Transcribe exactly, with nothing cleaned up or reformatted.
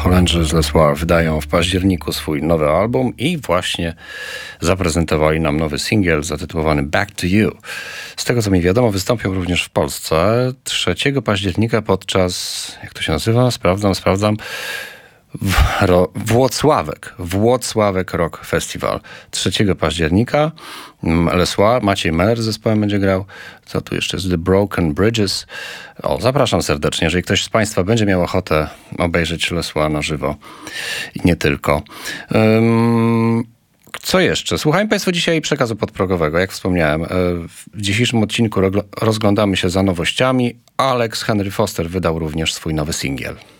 Holendrzy z Les War wydają w październiku swój nowy album i właśnie zaprezentowali nam nowy singiel zatytułowany Back to You. Z tego co mi wiadomo, wystąpią również w Polsce trzeciego października podczas, jak to się nazywa? Sprawdzam, sprawdzam. Ro, Włocławek, Włocławek Rock Festival. trzeciego października Les War, Maciej Meller z zespołem będzie grał. Co tu jeszcze jest? The Broken Bridges. O, zapraszam serdecznie, jeżeli ktoś z Państwa będzie miał ochotę obejrzeć Les War na żywo i nie tylko. Um, Co jeszcze? Słuchajmy Państwo dzisiaj przekazu podprogowego. Jak wspomniałem, w dzisiejszym odcinku rozglądamy się za nowościami. Alex Henry Foster wydał również swój nowy singiel.